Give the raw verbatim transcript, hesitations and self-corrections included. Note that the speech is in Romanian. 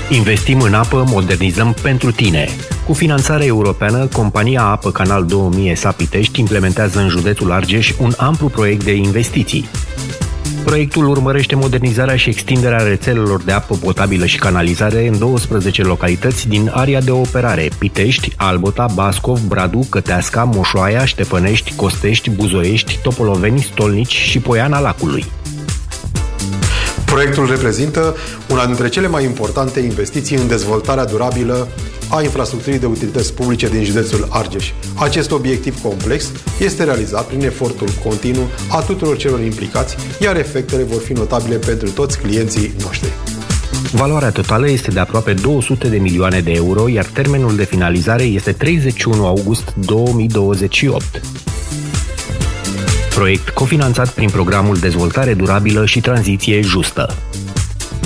Investim în apă, modernizăm pentru tine. Cu finanțare europeană, compania Apă Canal două mii S A Pitești implementează în județul Argeș un amplu proiect de investiții. Proiectul urmărește modernizarea și extinderea rețelelor de apă potabilă și canalizare în douăsprezece localități din area de operare: Pitești, Albota, Bascov, Bradu, Căteasca, Moșoaia, Ștefănești, Costești, Buzoiești, Topoloveni, Stolnici și Poiana Lacului. Proiectul reprezintă una dintre cele mai importante investiții în dezvoltarea durabilă a infrastructurii de utilități publice din județul Argeș. Acest obiectiv complex este realizat prin efortul continuu a tuturor celor implicați, iar efectele vor fi notabile pentru toți clienții noștri. Valoarea totală este de aproape două sute de milioane de euro, iar termenul de finalizare este treizeci și unu august două mii douăzeci și opt. Proiect cofinanțat prin programul Dezvoltare Durabilă și Tranziție Justă.